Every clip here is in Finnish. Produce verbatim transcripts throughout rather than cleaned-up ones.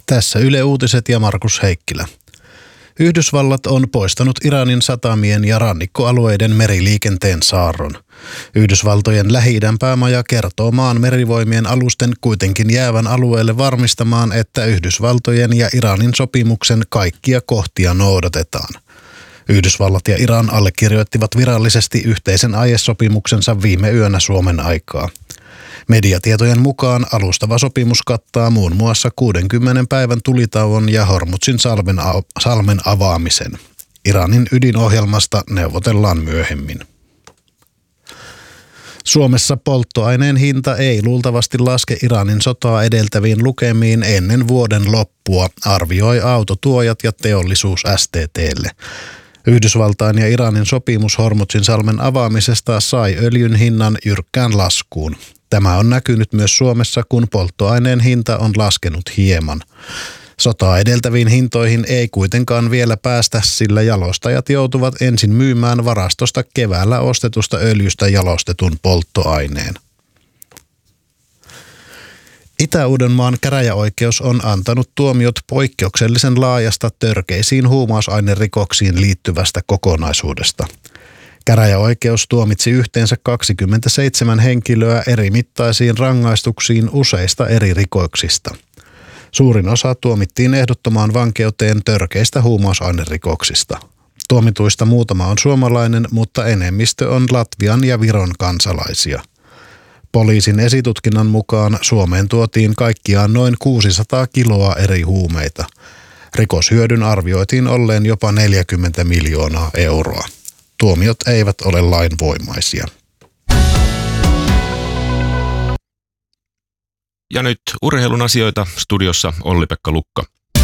Tässä Yle Uutiset ja Markus Heikkilä. Yhdysvallat on poistanut Iranin satamien ja rannikkoalueiden meriliikenteen saarron. Yhdysvaltojen Lähi-idän päämaja kertoo maan merivoimien alusten kuitenkin jäävän alueelle varmistamaan, että Yhdysvaltojen ja Iranin sopimuksen kaikkia kohtia noudatetaan. Yhdysvallat ja Iran allekirjoittivat virallisesti yhteisen aiesopimuksensa viime yönä Suomen aikaa. Mediatietojen mukaan alustava sopimus kattaa muun muassa kuudenkymmenen päivän tulitauon ja Hormuzin salmen, salmen avaamisen. Iranin ydinohjelmasta neuvotellaan myöhemmin. Suomessa polttoaineen hinta ei luultavasti laske Iranin sotaa edeltäviin lukemiin ennen vuoden loppua, arvioi autotuojat ja teollisuus S T T:lle. Yhdysvaltain ja Iranin sopimus Hormuzin salmen avaamisesta sai öljyn hinnan jyrkkään laskuun. Tämä on näkynyt myös Suomessa, kun polttoaineen hinta on laskenut hieman. Sotaa edeltäviin hintoihin ei kuitenkaan vielä päästä, sillä jalostajat joutuvat ensin myymään varastosta keväällä ostetusta öljystä jalostetun polttoaineen. Itä-Uudenmaan käräjäoikeus on antanut tuomiot poikkeuksellisen laajasta törkeisiin huumausainerikoksiin liittyvästä kokonaisuudesta. Käräjäoikeus tuomitsi yhteensä kaksikymmentäseitsemän henkilöä eri mittaisiin rangaistuksiin useista eri rikoksista. Suurin osa tuomittiin ehdottomaan vankeuteen törkeistä huumausainerikoksista. Tuomituista muutama on suomalainen, mutta enemmistö on Latvian ja Viron kansalaisia. Poliisin esitutkinnan mukaan Suomeen tuotiin kaikkiaan noin kuusisataa kiloa eri huumeita. Rikoshyödyn arvioitiin olleen jopa neljäkymmentä miljoonaa euroa. Tuomiot eivät ole lainvoimaisia. Ja nyt urheilun asioita, studiossa Olli-Pekka Lukka.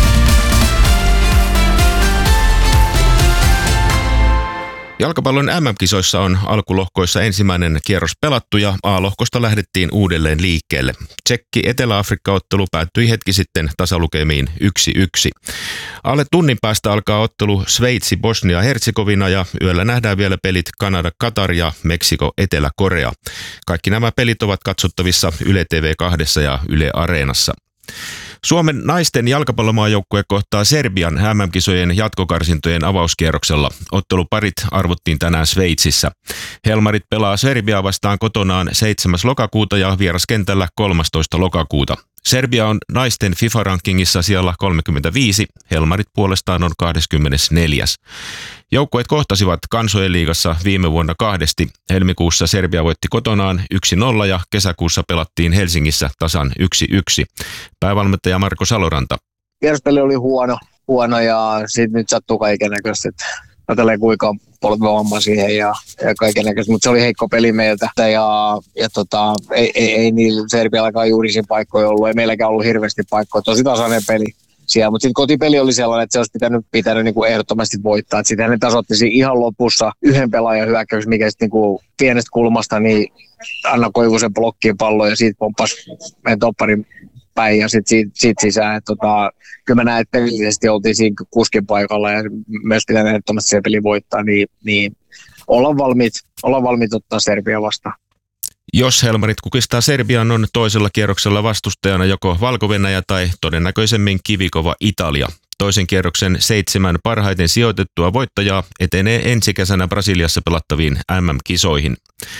Jalkapallon M M-kisoissa on alkulohkoissa ensimmäinen kierros pelattu ja A-lohkosta lähdettiin uudelleen liikkeelle. Tsekki-Etelä-Afrikka-ottelu päättyi hetki sitten tasalukemiin yksi yksi. Alle tunnin päästä alkaa ottelu Sveitsi-Bosnia-Herzegovina ja yöllä nähdään vielä pelit Kanada-Katar ja Meksiko-Etelä-Korea. Kaikki nämä pelit ovat katsottavissa Yle T V kaksi ja Yle Areenassa. Suomen naisten jalkapallomaajoukkue kohtaa Serbian M M-kisojen jatkokarsintojen avauskierroksella. Otteluparit arvottiin tänään Sveitsissä. Helmarit pelaa Serbiaa vastaan kotonaan seitsemäs lokakuuta ja vieraskentällä kolmastoista lokakuuta. Serbia on naisten FIFA-rankingissa siellä kolmekymmentäviisi, Helmarit puolestaan on kaksikymmentäneljä. Joukkueet kohtasivat Kansojen liigassa viime vuonna kahdesti. Helmikuussa Serbia voitti kotonaan yksi nolla ja kesäkuussa pelattiin Helsingissä tasan yksi yksi. Päävalmentaja Marko Saloranta. Vieraspeli oli huono, huono ja siitä nyt sattuu kaikennäköistä. Ajatellaan kuinka polvivamma siihen ja, ja kaikennäköistä, mutta se oli heikko peli meiltä ja, ja tota, ei, ei, ei niillä Serbiallakaan juuri siinä paikkoja ollut, ei meilläkään ollut hirveästi paikkoja, tosi tasainen peli siellä, mutta sitten kotipeli oli sellainen, että se olisi pitänyt, pitänyt niin kuin ehdottomasti voittaa, sitten ne tasoitti ihan lopussa yhden pelaajan hyökkäys, mikä sitten niin kuin pienestä kulmasta, niin Anna Koivusen blokkiin pallo ja siitä pomppasi meidän topparin päin ja sitten siitä, siitä sisään. Et tota, kyllä mä näen, että pelillisesti oltiin siinä kuskin paikalla ja myös pitää ehdottomasti se peli voittaa, niin, niin ollaan valmiit, ollaan valmiit ottaa Serbia vastaan. Jos Helmarit kukistaa Serbian, on toisella kierroksella vastustajana joko Valko-Venäjä tai todennäköisemmin kivikova Italia. Toisen kierroksen seitsemän parhaiten sijoitettua voittajaa etenee ensi kesänä Brasiliassa pelattaviin M M-kisoihin.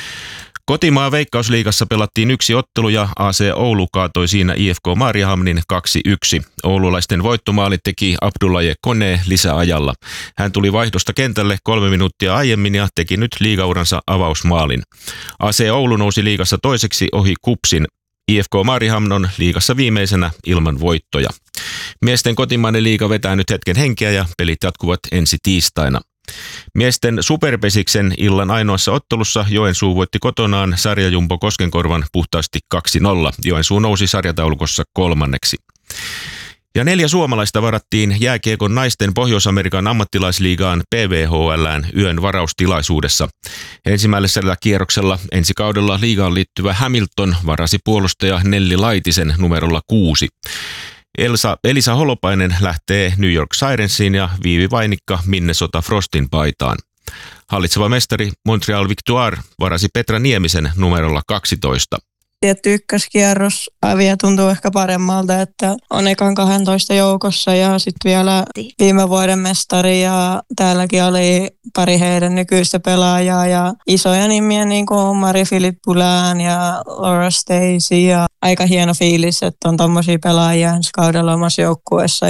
Kotimaa Veikkausliigassa pelattiin yksi ottelu ja A C Oulu kaatoi siinä I F K Maariahamnin kaksi yksi. Oululaisten voittomaali teki Abdullaye Kone lisäajalla. Hän tuli vaihdosta kentälle kolme minuuttia aiemmin ja teki nyt liigauransa avausmaalin. A C Oulu nousi liigassa toiseksi ohi Kupsin. I F K Maarihamn on liigassa viimeisenä ilman voittoja. Miesten kotimainen liiga vetää nyt hetken henkeä ja pelit jatkuvat ensi tiistaina. Miesten Superpesiksen illan ainoassa ottelussa Joensuu voitti kotonaan sarjajumbo Koskenkorvan puhtaasti kaksi nolla. Joensuu nousi sarjataulukossa kolmanneksi. Ja neljä suomalaista varattiin jääkiekon naisten Pohjois-Amerikan ammattilaisliigaan P V H L:ään yön varaustilaisuudessa. Ensimmäisellä kierroksella ensi kaudella liigaan liittyvä Hamilton varasi puolustaja Nelli Laitisen numerolla kuusi. Elsa, Elisa Holopainen lähtee New York Sirensiin ja Viivi Vainikka Minnesota Frostin paitaan. Hallitseva mestari Montreal Victoire varasi Petra Niemisen numerolla kaksitoista. tietty ykköskierros vielä tuntuu ehkä paremmalta, että on ekan kahdentoista joukossa ja sitten vielä viime vuoden mestari ja täälläkin oli pari heidän nykyistä pelaajaa ja isoja nimiä niin kuin Marie-Philippe Poulin ja Laura Stacey ja aika hieno fiilis, että on tommosia pelaajia ensi kaudella omassa joukkueessa.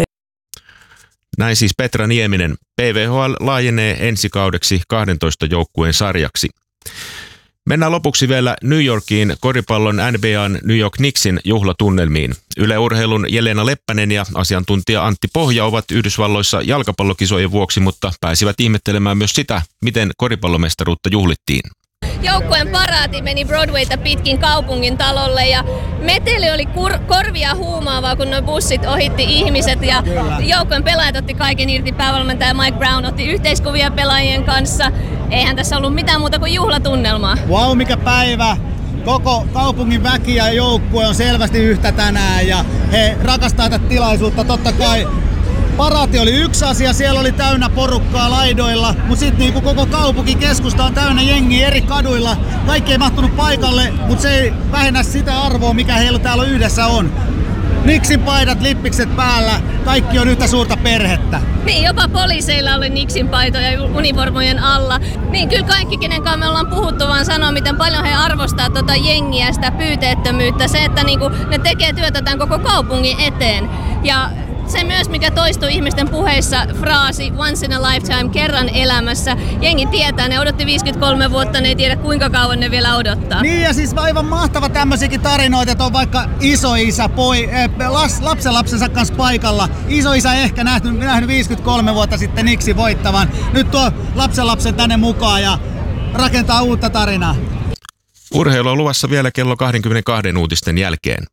Näin siis Petra Nieminen. P V H L laajenee ensi kaudeksi kahdentoista joukkueen sarjaksi. Mennään lopuksi vielä New Yorkiin koripallon N B A:n New York Knicksin juhlatunnelmiin. Yle Urheilun Jelena Leppänen ja asiantuntija Antti Pohja ovat Yhdysvalloissa jalkapallokisojen vuoksi, mutta pääsivät ihmettelemään myös sitä, miten koripallomestaruutta juhlittiin. Joukkueen paraati meni Broadwayta pitkin kaupungin talolle ja meteli oli kur- korvia huumaavaa, kun nuo bussit ohitti ihmiset ja joukkueen pelaajat otti kaiken irti. Päävalmentaja Mike Brown otti yhteiskuvia pelaajien kanssa. Eihän tässä ollut mitään muuta kuin juhlatunnelmaa. Vau, mikä päivä! Koko kaupungin väki ja joukkue on selvästi yhtä tänään ja he rakastaa tätä tilaisuutta totta kai. Paraati oli yksi asia, siellä oli täynnä porukkaa laidoilla, mutta sitten niinku koko kaupunkikeskusta on täynnä jengiä eri kaduilla. Kaikki ei mahtunut paikalle, mutta se ei vähennä sitä arvoa, mikä heillä täällä yhdessä on. Knicksin paidat, lippikset päällä, kaikki on yhtä suurta perhettä. Niin, jopa poliiseilla oli Knicksin paitoja univormojen alla. Niin, kyllä kaikki, kenen kanssa me ollaan puhuttu, vaan sanoo, miten paljon he arvostaa tota jengiä, sitä pyyteettömyyttä. Se, että niinku, ne tekee työtä tämän koko kaupungin eteen. Ja se myös, mikä toistuu ihmisten puheissa, fraasi once in a lifetime, kerran elämässä. Jengi tietää, ne odotti viisikymmentäkolme vuotta, ne ei tiedä kuinka kauan ne vielä odottaa. Niin ja siis aivan mahtava tämmöisiäkin tarinoita, että on vaikka isoisä, poi, äh, las, lapsenlapsensa kanssa paikalla. Isoisä ehkä nähnyt, nähnyt viisikymmentäkolme vuotta sitten Knicksin voittavan. Nyt tuo lapsenlapsen tänne mukaan ja rakentaa uutta tarinaa. Urheilu on luvassa vielä kello kaksikymmentäkaksi uutisten jälkeen.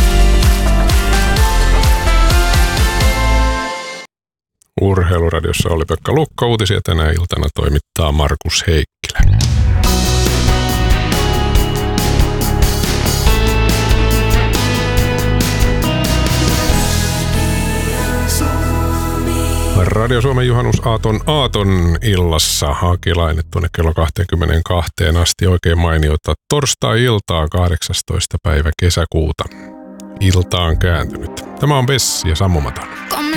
Urheiluradiossa oli Pekka Lukko. Uutisia tänä iltana toimittaa Markus Heikkilä. Radio Suomen juhannusaaton aaton illassa Hakilainen tuonne kello kaksikymmentäkaksi asti. Oikein mainiota torstai-iltaa kahdeksastoista päivä kesäkuuta. Ilta on kääntynyt. Tämä on Bessi ja Sammumatan.